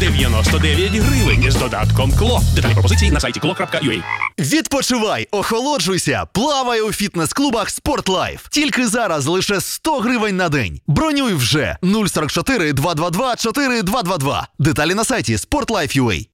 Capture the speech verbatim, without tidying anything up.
дев'яносто дев'ять гривень з додатком КЛО. Детальні пропозиції на сайті кло крапка ю а. Відпочивай, охолоджуйся, плавай у фітнес-клубах «Спортлайф». Тільки зараз лише сто гривень на день. Бронюй вже нуль сорок чотири два два два чотири два два два. Деталі на сайті спортлайф крапка ю а.